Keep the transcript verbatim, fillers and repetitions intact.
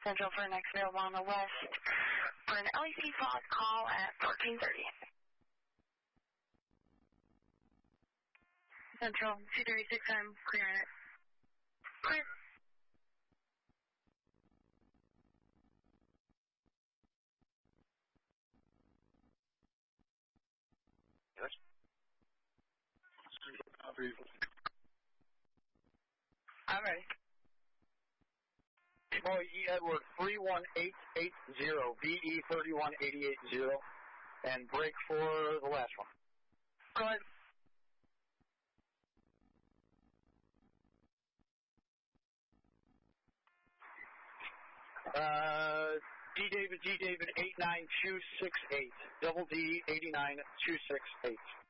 Central for next available on the west for an L E C fog call at fourteen thirty. Central two thirty-six, I'm clearing it. Clear. Yes. I'm ready. Boy, E. Edward three one eight eight zero, B E three one eight eight zero, and break for the last one. Go ahead. Uh, D. David, G. David, eight nine two six eight, double D, eight nine two six eight.